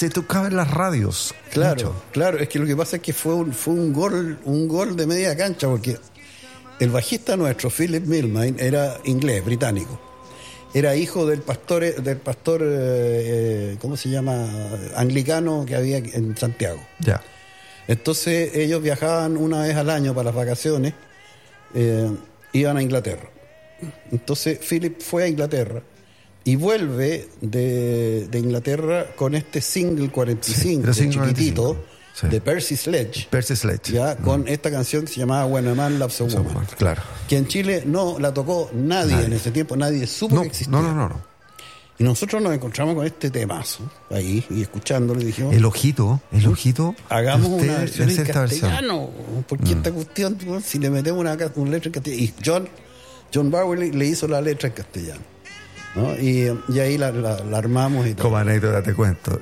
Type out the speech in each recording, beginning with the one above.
se tocaba en las radios. Claro, mucho. claro, es que lo que pasa es que fue un gol de media cancha, porque el bajista nuestro, Philip Millman, era inglés, británico. Era hijo del pastor, ¿cómo se llama? Anglicano que había en Santiago. Ya. Entonces ellos viajaban una vez al año para las vacaciones, iban a Inglaterra. Entonces Philip fue a Inglaterra y vuelve de Inglaterra con este single 45, sí, chiquitito, 45. Sí. de Percy Sledge. Percy Sledge. Ya, con esta canción que se llamaba When a Man Loves a Woman. Claro. Que en Chile no la tocó nadie en ese tiempo, nadie supo que existía. No. Y nosotros nos encontramos con este temazo ahí y escuchándolo y dijimos, El ojito. hagamos Usted una versión en esta castellano. Porque esta cuestión, si le metemos una letra en castellano. Y John Barwell le hizo la letra en castellano, ¿no? Y ahí la armamos y todo. Como anécdota te cuento.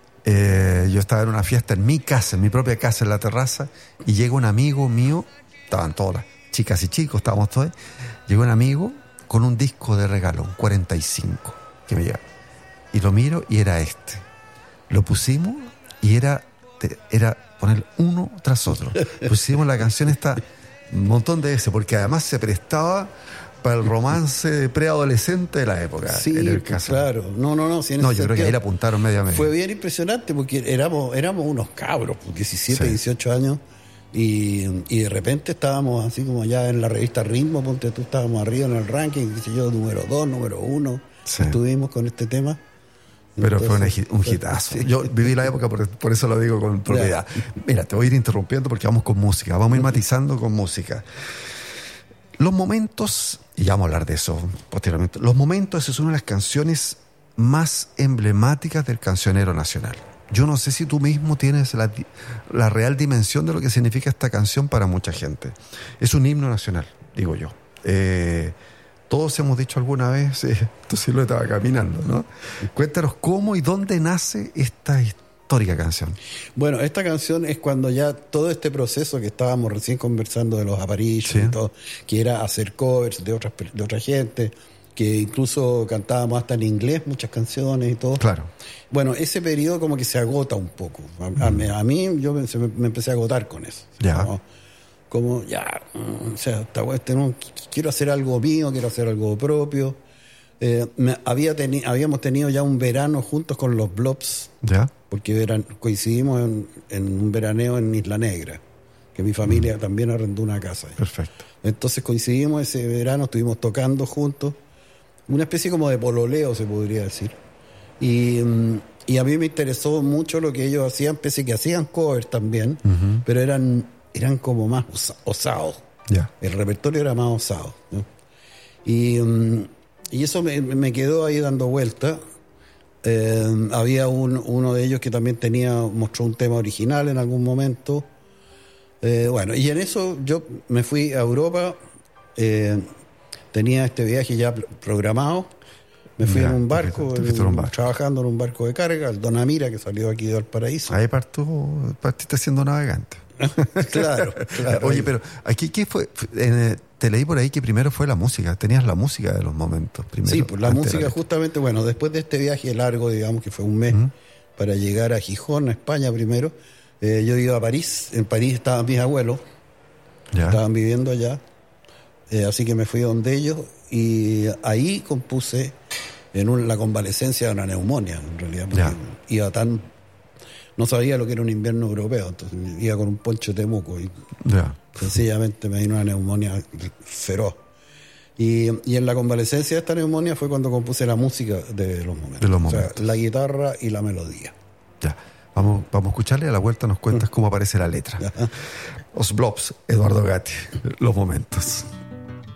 Yo estaba en una fiesta en mi casa, en mi propia casa, en la terraza, y llega un amigo mío, estaban todas las chicas y chicos, estábamos todos, llegó un amigo con un disco de regalo, un 45, que me llega, y lo miro y era este. Lo pusimos y era poner uno tras otro. Pusimos la canción esta un montón de veces, porque además se prestaba para el romance preadolescente de la época. Sí, en el caso. claro. No. Si yo creo que ahí la apuntaron medio a medio. Fue bien impresionante porque éramos unos cabros, 17, Sí. 18 años, y de repente estábamos así como ya en la revista Ritmo, ponte tú, estábamos arriba en el ranking, qué sé yo, número 2, número 1, Sí. estuvimos con este tema. Pero Entonces, fue un hitazo. sí. Yo viví la época, por eso lo digo con propiedad. Mira, te voy a ir interrumpiendo porque vamos con música. Vamos a ir matizando con música. Los momentos, y ya vamos a hablar de eso posteriormente. Los momentos es una de las canciones más emblemáticas del cancionero nacional. Yo no sé si tú mismo tienes la real dimensión de lo que significa esta canción para mucha gente. Es un himno nacional, digo yo. Todos hemos dicho alguna vez, tu silueta va caminando, ¿no? Cuéntanos cómo y dónde nace esta histórica canción. Bueno, esta canción es cuando ya todo este proceso que estábamos recién conversando de los Aparicio, Sí. y todo, que era hacer covers de otra gente, que incluso cantábamos hasta en inglés muchas canciones y todo. Claro. Bueno, ese periodo como que se agota un poco. A mí yo me empecé a agotar con eso. Ya. Como ya, o sea, quiero hacer algo mío, quiero hacer algo propio. Habíamos tenido ya un verano juntos con los Blobs, ¿Ya? porque coincidimos en un veraneo en Isla Negra, que mi familia también arrendó una casa ahí. Perfecto. Entonces coincidimos ese verano, estuvimos tocando juntos, una especie como de pololeo se podría decir. Y a mí me interesó mucho lo que ellos hacían, pese que hacían covers también, pero eran como más osados. Ya. El repertorio era más osado, ¿no? Y eso me quedó ahí dando vuelta. Había uno de ellos que también mostró un tema original en algún momento. Bueno, y en eso yo me fui a Europa. Tenía este viaje ya programado. Me fui en un barco, trabajando en un barco de carga, el Don Amira, que salió aquí de Valparaíso. Ahí partiste siendo navegante. Claro. Oye, pero aquí, ¿qué fue? Te leí por ahí que primero fue la música. Tenías la música de los momentos primero. Sí, pues la música justamente, bueno, después de este viaje largo, digamos que fue un mes, para llegar a Gijón, a España primero, yo iba a París. En París estaban mis abuelos, estaban viviendo allá, así que me fui donde ellos y ahí compuse en la convalecencia de una neumonía, en realidad, porque no sabía lo que era un invierno europeo, entonces iba con un poncho de temuco y sencillamente me vino una neumonía feroz. Y en la convalecencia de esta neumonía fue cuando compuse la música de los momentos. O sea, la guitarra y la melodía. Ya. Vamos a escucharle, a la vuelta nos cuentas cómo aparece la letra. Os Blobs, Eduardo Gatti, los momentos.